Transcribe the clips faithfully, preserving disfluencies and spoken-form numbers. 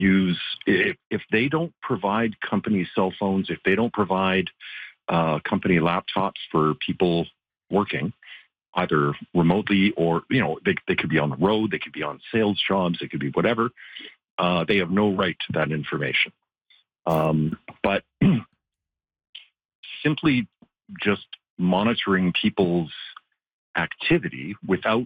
use, if, if they don't provide company cell phones, if they don't provide uh, company laptops for people working, either remotely or, you know, they, they could be on the road, they could be on sales jobs, it could be whatever, uh, they have no right to that information. Um, but simply just monitoring people's activity without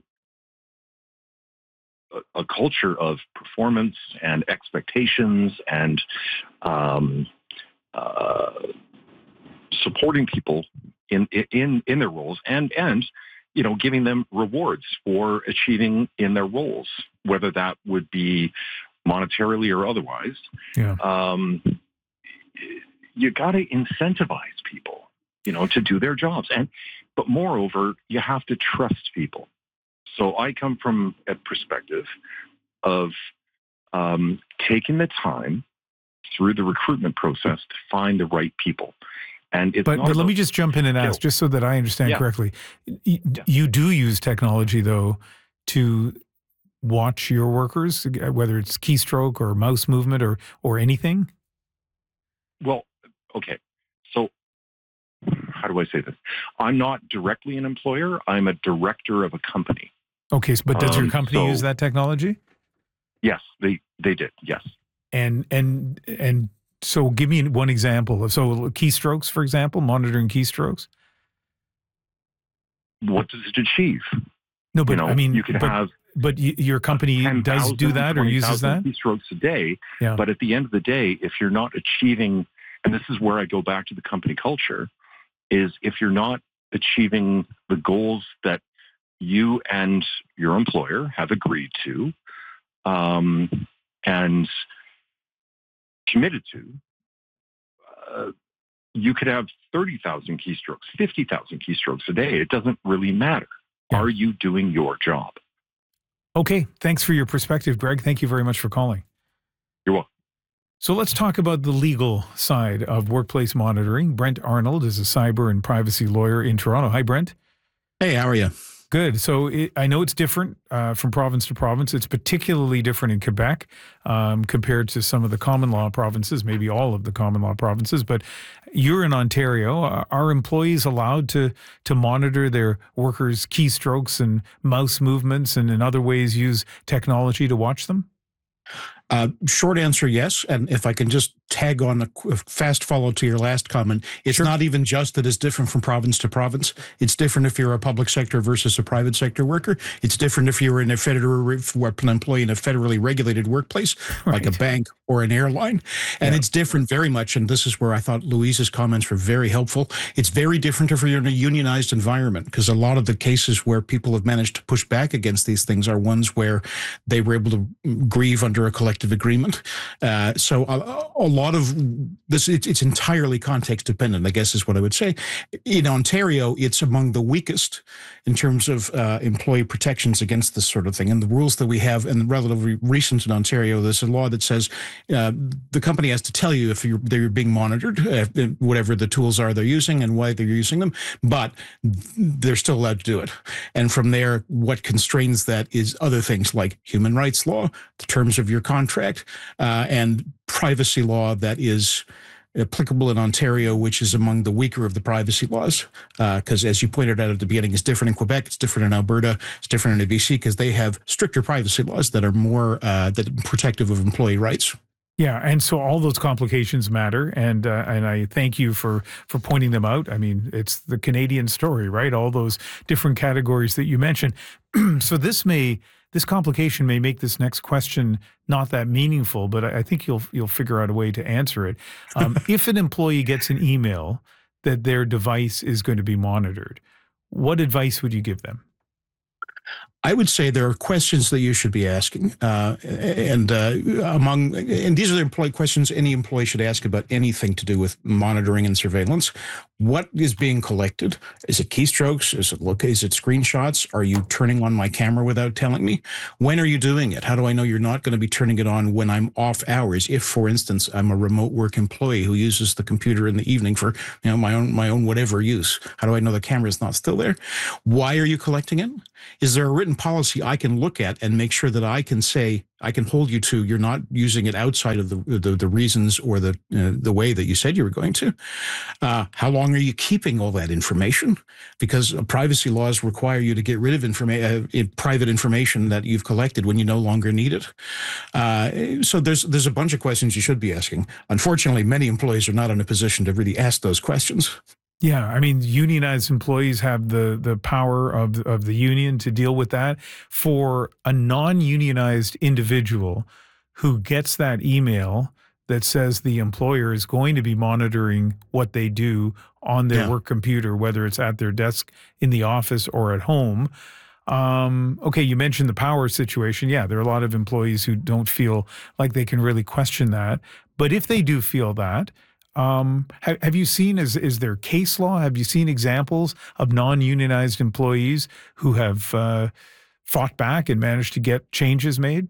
a, a culture of performance and expectations and um, uh, supporting people in in in their roles and and you know giving them rewards for achieving in their roles, whether that would be monetarily or otherwise. Yeah. Um, you got to incentivize people, you know, to do their jobs. And, but moreover, you have to trust people. So I come from a perspective of um, taking the time through the recruitment process to find the right people. And it's but, not but let about, me just jump in and ask, just so that I understand yeah. correctly. Y- Yeah. You do use technology, though, to watch your workers, whether it's keystroke or mouse movement or or anything? Well, okay. So how do I say this? I'm not directly an employer. I'm a director of a company. Okay, but does your Um, company so- use that technology? Yes, they, they did. Yes. And and and so give me one example of, so keystrokes, for example, monitoring keystrokes. What does it achieve? No, but you know, I mean, you could but, have but y- your company does do that or uses that? keystrokes a day. Yeah. But at the end of the day, if you're not achieving, and this is where I go back to the company culture, is if you're not achieving the goals that you and your employer have agreed to um, and committed to, uh, you could have thirty thousand keystrokes, fifty thousand keystrokes a day. It doesn't really matter. Yeah. Are you doing your job? Okay, thanks for your perspective, Greg. Thank you very much for calling. You're welcome. So let's talk about the legal side of workplace monitoring. Brent Arnold is a cyber and privacy lawyer in Toronto. Hi, Brent. Hey, how are you? Good. So it, I know it's different uh, from province to province. It's particularly different in Quebec um, compared to some of the common law provinces, maybe all of the common law provinces. But you're in Ontario. Are employees allowed to to monitor their workers' keystrokes and mouse movements and in other ways use technology to watch them? Uh, short answer, yes. And if I can just tag on a, a fast follow to your last comment, it's Sure. not even just that it's different from province to province. It's different if you're a public sector versus a private sector worker. It's different if you're in a federal an employee in a federally regulated workplace, Right. like a bank or an airline. And Yeah. it's different very much. And this is where I thought Louise's comments were very helpful. It's very different if you're in a unionized environment, because a lot of the cases where people have managed to push back against these things are ones where they were able to grieve under a collective agreement. Uh, so a, a lot of this, it's, it's entirely context dependent, I guess is what I would say. In Ontario, it's among the weakest in terms of uh, employee protections against this sort of thing. And the rules that we have, and relatively recent in Ontario, there's a law that says uh, the company has to tell you if you're, they're being monitored, uh, whatever the tools are they're using and why they're using them, but they're still allowed to do it. And from there, what constrains that is other things like human rights law, the terms of your contract, uh, and privacy law that is applicable in Ontario, which is among the weaker of the privacy laws. Because uh, as you pointed out at the beginning, it's different in Quebec, it's different in Alberta, it's different in B C, because they have stricter privacy laws that are more uh, that are protective of employee rights. Yeah, and so all those complications matter, and uh, and I thank you for for pointing them out. I mean, it's the Canadian story, right? All those different categories that you mentioned. So this may this complication may make this next question not that meaningful, but I, I think you'll you'll figure out a way to answer it. Um, if an employee gets an email that their device is going to be monitored, what advice would you give them? I would say there are questions that you should be asking, uh, and uh, among and these are the employee questions any employee should ask about anything to do with monitoring and surveillance. What is being collected? Is it keystrokes? Is it look? Is it screenshots? Are you turning on my camera without telling me? When are you doing it? How do I know you're not going to be turning it on when I'm off hours? If, for instance, I'm a remote work employee who uses the computer in the evening for you know my own my own whatever use, how do I know the camera is not still there? Why are you collecting it? Is there a written written policy I can look at and make sure that I can say, I can hold you to, you're not using it outside of the the, the reasons or the uh, the way that you said you were going to. Uh, how long are you keeping all that information? Because uh, privacy laws require you to get rid of informa- uh, private information that you've collected when you no longer need it. Uh, so there's there's a bunch of questions you should be asking. Unfortunately, many employees are not in a position to really ask those questions. Yeah, I mean, unionized employees have the the power of of the union to deal with that. For a non-unionized individual who gets that email that says the employer is going to be monitoring what they do on their Yeah. work computer, whether it's at their desk in the office or at home. Um, okay, you mentioned the power situation. Yeah, there are a lot of employees who don't feel like they can really question that. But if they do feel that, Um, have, have you seen, is, is there case law? Have you seen examples of non-unionized employees who have uh, fought back and managed to get changes made?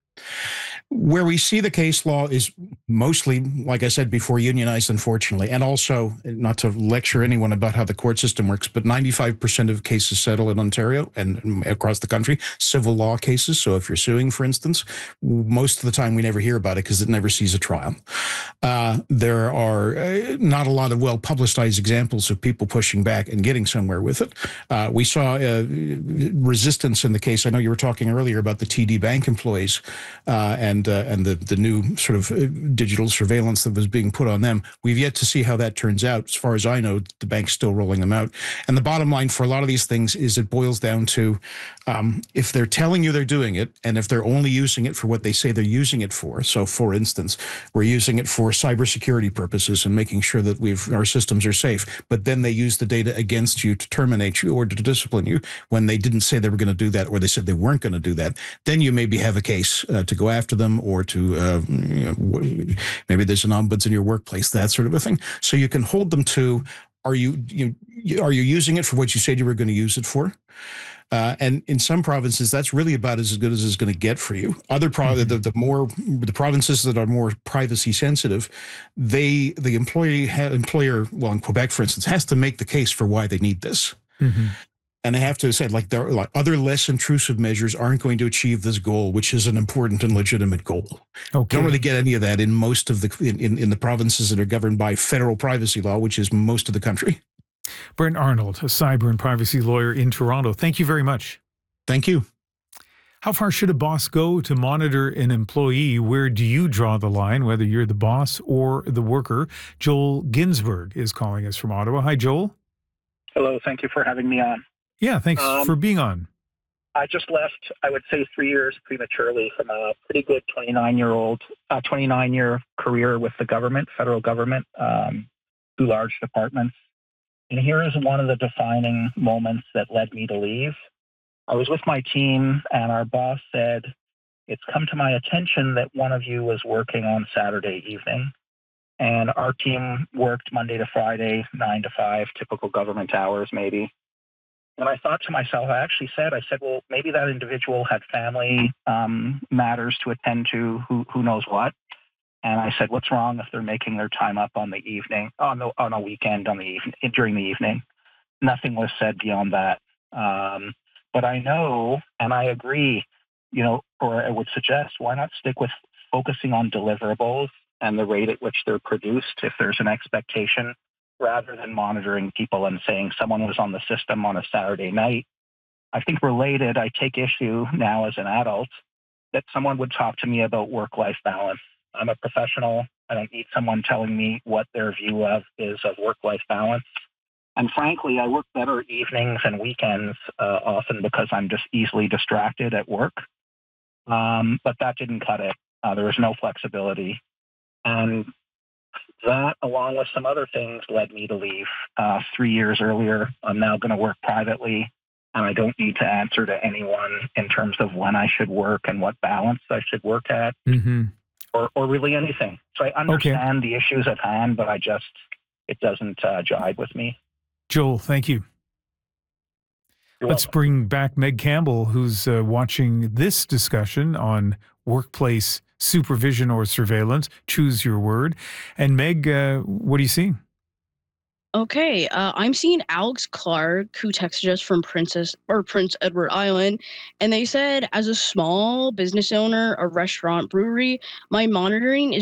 Where we see the case law is mostly, like I said before, unionized, unfortunately. And also, not to lecture anyone about how the court system works, but ninety-five percent of cases settle in Ontario and across the country, civil law cases. So if you're suing, for instance, most of the time we never hear about it because it never sees a trial. Uh, there are uh, not a lot of well-publicized examples of people pushing back and getting somewhere with it. Uh, we saw uh, resistance in the case. I know you were talking earlier about the T D Bank employees uh, and uh, and the, the new sort of uh, digital surveillance that was being put on them. We've yet to see how that turns out. As far as I know, the bank's still rolling them out. And the bottom line for a lot of these things is it boils down to um, if they're telling you they're doing it, and if they're only using it for what they say they're using it for. So, for instance, we're using it for cybersecurity purposes and making sure that we've our systems are safe, but then they use the data against you to terminate you or to discipline you when they didn't say they were going to do that, or they said they weren't going to do that. Then you maybe have a case uh, to go after them, or to uh, you know, maybe there's an ombuds in your workplace, that sort of a thing. So you can hold them to: Are you, you are you using it for what you said you were going to use it for? Uh, and in some provinces, that's really about as good as it's going to get for you. Other pro- mm-hmm. the, the more the provinces that are more privacy sensitive, they the employee ha- employer, well, in Quebec, for instance, has to make the case for why they need this. Mm-hmm. And I have to say, like, there are like other less intrusive measures aren't going to achieve this goal, which is an important and legitimate goal. Okay. Don't really get any of that in most of the in, in, in the provinces that are governed by federal privacy law, which is most of the country. Brent Arnold, a cyber and privacy lawyer in Toronto. Thank you very much. Thank you. How far should a boss go to monitor an employee? Where do you draw the line, whether you're the boss or the worker? Joel Ginsberg is calling us from Ottawa. Hi, Joel. Hello. Thank you for having me on. Yeah, thanks um, for being on. I just left, I would say, three years prematurely from a pretty good twenty-nine-year-old, uh, twenty-nine-year career with the government, federal government, um, two large departments. And here is one of the defining moments that led me to leave. I was with my team, and our boss said, "It's come to my attention that one of you was working on Saturday evening." And our team worked Monday to Friday, nine to five, typical government hours maybe. And I thought to myself, I actually said, I said, well, maybe that individual had family um, matters to attend to, who who knows what. And I said, what's wrong if they're making their time up on the evening, on the on a weekend, on the evening, during the evening? Nothing was said beyond that. Um, but I know, and I agree, you know, or I would suggest, why not stick with focusing on deliverables and the rate at which they're produced if there's an expectation, rather than monitoring people and saying someone was on the system on a Saturday night. I think related, I take issue now as an adult that someone would talk to me about work-life balance. I'm a professional. I don't need someone telling me what their view of is of work-life balance. And frankly, I work better evenings and weekends uh, often because I'm just easily distracted at work. Um, but that didn't cut it. Uh, there was no flexibility. And that, along with some other things, led me to leave uh, three years earlier. I'm now going to work privately, and I don't need to answer to anyone in terms of when I should work and what balance I should work at, mm-hmm. or, or really anything. So I understand okay. the issues at hand, but I just, it doesn't uh, jive with me. Joel, thank you. You're Let's welcome. bring back Meg Campbell, who's uh, watching this discussion on workplace supervision or surveillance. Choose your word. And Meg, uh, what are you seeing? Okay, uh, I'm seeing Alex Clark, who texted us from Princess or Prince Edward Island, and they said, as a small business owner, a restaurant, brewery, my monitoring is